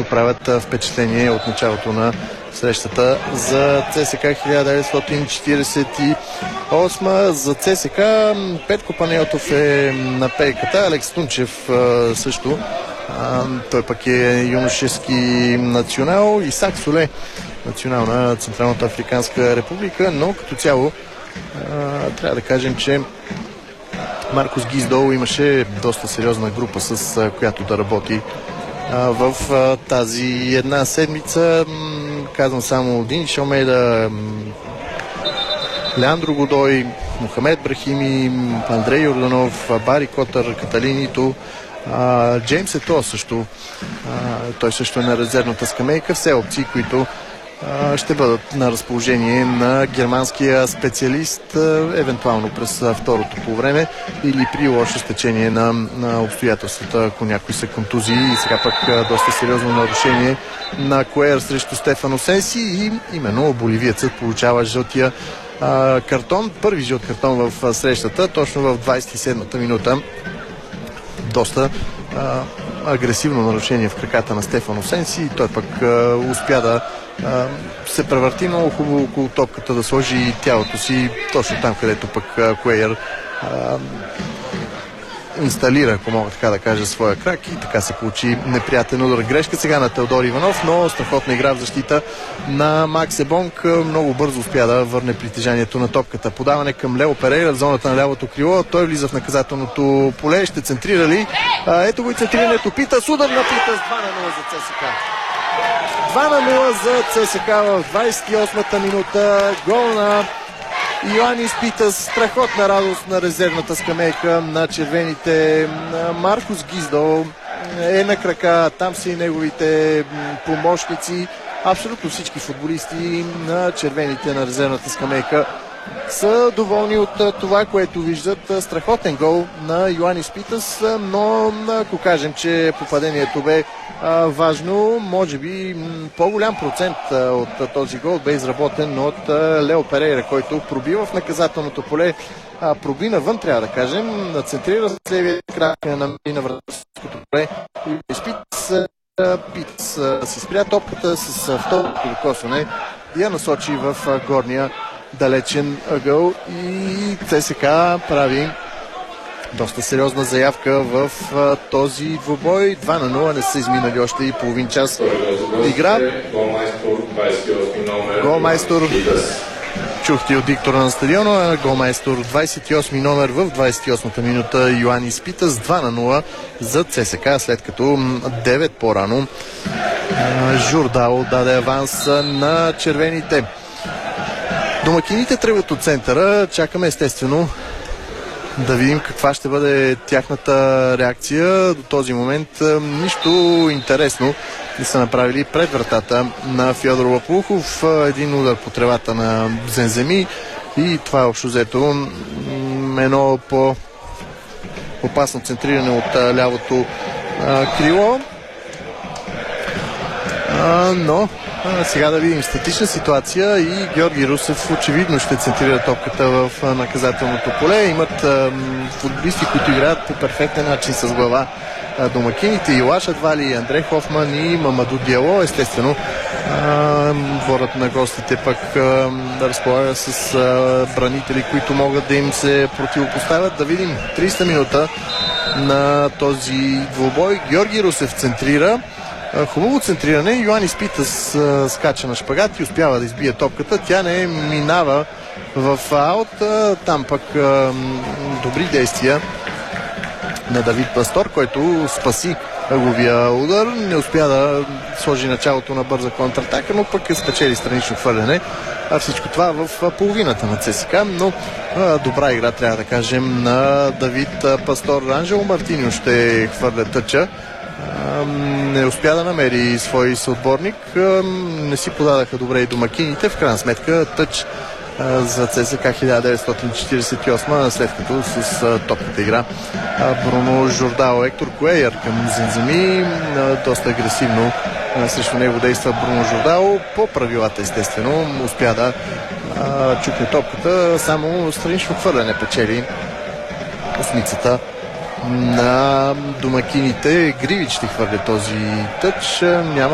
правят впечатление от началото на срещата за ЦСКА 1948. За ЦСКА Петко Панайотов е на пейката, Алекс Тунчев също. Той пък е юношески национал. Исак Соле, национал на Централната Африканска република, но като цяло трябва да кажем, че Маркос Гиздол имаше доста сериозна група, с която да работи в тази една седмица. Казвам само Диниш Омейда, Леандро Годой, Мохамед Брахими, Андрей Йорданов, Бари Котър, Каталинито, Джеймс Ето също. Той също е на резервната скамейка. Все опции, които ще бъдат на разположение на германския специалист, евентуално през второто по време или при лошо стечение на обстоятелствата, ако някои са контузии. И сега пък доста сериозно нарушение на Куер срещу Стефано Сенси и именно боливиецът получава жълтия картон. Първи жълт картон в срещата, точно в 27-та минута. Доста агресивно нарушение в краката на Стефано Сенси и той пък успя да се превърти много хубаво около топката, да сложи тялото си точно там, където пък Куейер инсталира, ако мога така да кажа, своя крак и така се получи неприятен удар. Грешка сега на Теодор Иванов, но страхотна игра в защита на Макс Ебонг. Много бързо успя да върне притежанието на топката. Подаване към Лео Перейра в зоната на лявото крило. Той влиза в наказателното поле. Ще центрира ли? Ето го и центрирането. Питас, удар на Питас. 2-0 за ЦСКА. 2-0 за ЦСКА в 28-та минута. Гол на Йоанис Питас. Страхотна радост на резервната скамейка на червените. Маркос Гиздол е на крака. Там са и неговите помощници. Абсолютно всички футболисти на червените на резервната скамейка са доволни от това, което виждат. Страхотен гол на Йоанис Питас, но ако кажем, че попадението бе важно, може би по-голям процент от този гол бе изработен от Лео Перейра, който проби в наказателното поле, проби навън, трябва да кажем, центрира с левия крак на вратарското поле и Питас си спря топката с второто докосване и я насочи в горния далечен ъгъл и ЦСКА прави доста сериозна заявка в този двубой. 2-0, не са изминали още и половин час игра. Голмайстор, чухте от диктора на стадиона, голмайстор 28 номер в 28-та минута Йоанис Питас. 2-0 за ЦСКА, след като 9 по-рано Журдао даде аванс на червените. Домакините тръгват от центъра. Чакаме естествено да видим каква ще бъде тяхната реакция. До този момент нищо интересно не са направили пред вратата на Фьодор Лопухов. Един удар по тревата на Зенземи и това е общо взето едно по-опасно центриране от лявото крило. Но сега да видим статична ситуация и Георги Русев очевидно ще центрира топката в наказателното поле. Имат футболисти, които играят по перфектен начин с глава. Домакините Илаш Адвали, Андрей Хофман и Мамаду Диало. Естествено, дворът на гостите пък да разполага с бранители, които могат да им се противопоставят. Да видим 30-та минута на този двубой. Георги Русев центрира. Хубаво центриране. Йоанис Питас скача на шпагат и успява да избие топката. Тя не минава в аут. Там пък добри действия на Давид Пастор, който спаси ъгловия удар. Не успя да сложи началото на бърза контратака, но пък спечели странично хвърляне. Всичко това в половината на ЦСКА, но добра игра, трябва да кажем, на Давид Пастор. Анжело Мартиньо ще хвърля тъча. Не успя да намери свой съотборник. Не си подадаха добре и домакините. В крайна сметка тъч за ЦСКА 1948, след като с топката игра Бруно Жордао. Ектор Куейер към Зенземи. Доста агресивно срещу него действа Бруно Жордао. По правилата, естествено, успя да чукне топката. Само странично хвърляне печели осмицата на домакините. Гривич ще хвърля този тъч. Няма